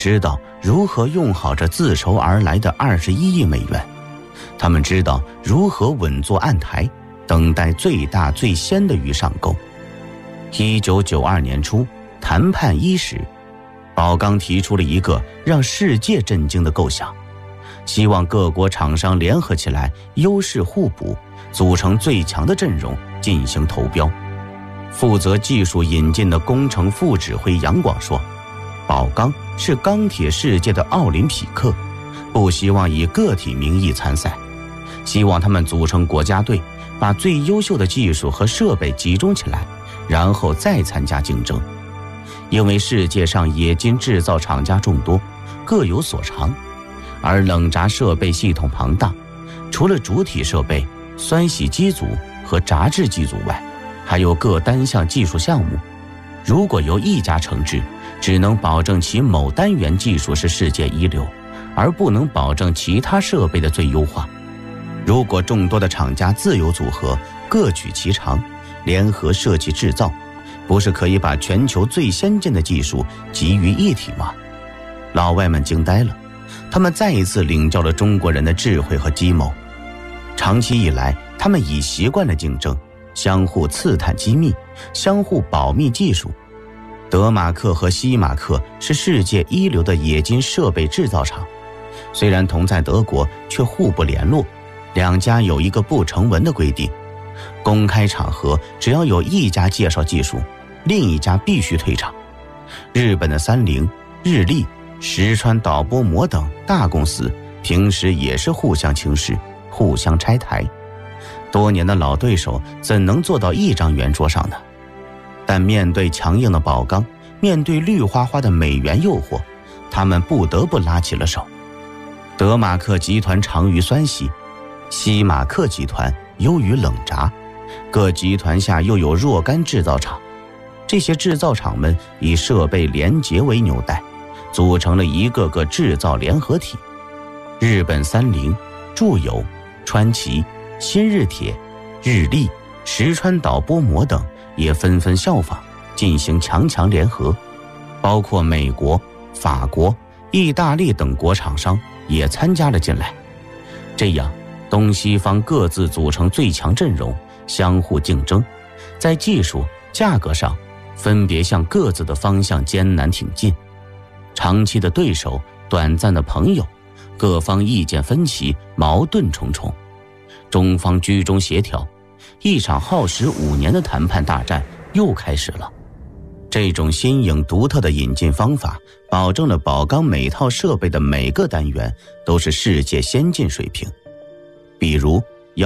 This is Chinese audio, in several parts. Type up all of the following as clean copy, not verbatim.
知道如何用好这自筹而来的21亿美元，他们知道如何稳坐案台，等待最大最先的鱼上钩。1992年初，谈判伊始，宝钢提出了一个让世界震惊的构想，希望各国厂商联合起来，优势互补，组成最强的阵容进行投标。负责技术引进的工程副指挥杨广说，宝钢是钢铁世界的奥林匹克，不希望以个体名义参赛，希望他们组成国家队，把最优秀的技术和设备集中起来，然后再参加竞争。因为世界上冶金制造厂家众多，各有所长，而冷轧设备系统庞大，除了主体设备、酸洗机组和轧制机组外，还有各单项技术项目。如果由一家承制，只能保证其某单元技术是世界一流，而不能保证其他设备的最优化。如果众多的厂家自由组合，各举其长，联合设计制造，不是可以把全球最先进的技术集于一体吗？老外们惊呆了，他们再一次领教了中国人的智慧和机谋。长期以来，他们已习惯了竞争，相互刺探机密，相互保密技术。德马克和西马克是世界一流的冶金设备制造厂，虽然同在德国，却互不联络。两家有一个不成文的规定，公开场合只要有一家介绍技术，另一家必须退场。日本的三菱、日立、石川导播膜等大公司平时也是互相轻视，互相拆台。多年的老对手怎能坐到一张圆桌上呢？但面对强硬的宝钢，面对绿花花的美元诱惑，他们不得不拉起了手。德马克集团长于酸洗，西马克集团优于冷轧，各集团下又有若干制造厂，这些制造厂们以设备连结为纽带，组成了一个个制造联合体。日本三菱、住友、川崎、新日铁、日立、石川导播膜等也纷纷效仿，进行强联合，包括美国、法国、意大利等国厂商也参加了进来。这样东西方各自组成最强阵容，相互竞争，在技术、价格上分别向各自的方向艰难挺进。长期的对手，短暂的朋友，各方意见分歧，矛盾重重。中方居中协调，一场耗时5年的谈判大战又开始了。这种新颖独特的引进方法，保证了宝钢每套设备的每个单元都是世界先进水平。比如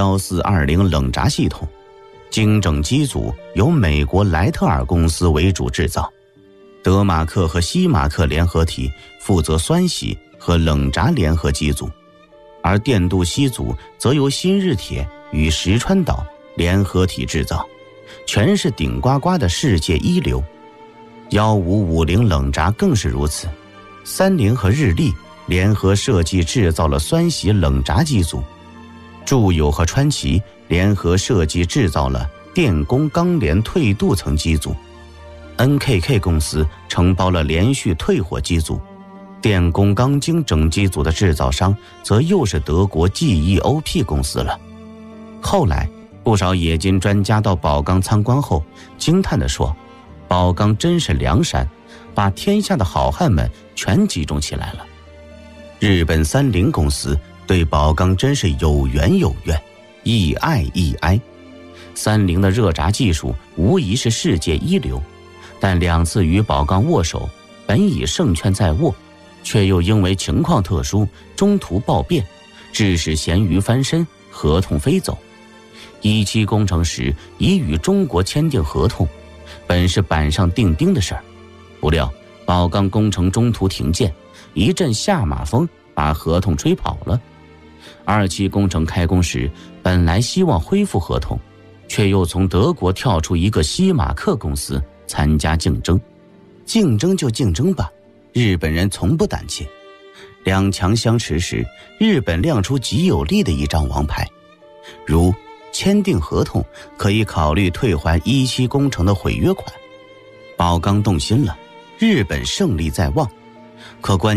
1420冷轧系统，精整机组由美国莱特尔公司为主制造，德马克和西马克联合体负责酸洗和冷轧联合机组，而电镀锡组则由新日铁与石川岛联合体制造，全是顶呱呱的世界一流。1550冷轧更是如此，三菱和日立联合设计制造了酸洗冷轧机组，住友和川崎联合设计制造了电工钢联退镀层机组， NKK 公司承包了连续退火机组，电工钢精整机组的制造商则又是德国 GEOP 公司了。后来不少冶金专家到宝钢参观后惊叹地说，宝钢真是梁山，把天下的好汉们全集中起来了。日本三菱公司对宝钢真是有缘有怨，亦爱亦哀。三菱的热轧技术无疑是世界一流，但2次与宝钢握手，本已胜券在握，却又因为情况特殊，中途暴变，致使咸鱼翻身，合同飞走。17工程时已与中国签订合同，本是板上钉钉的事儿，不料宝钢工程中途停建，一阵下马风把合同吹跑了。2期工程开工时，本来希望恢复合同，却又从德国跳出一个西马克公司参加竞争。竞争就竞争吧，日本人从不胆怯。2强相持时，日本亮出极有力的一张王牌，如签订合同可以考虑退还17工程的毁约款。宝钢动心了，日本胜利在望。 可关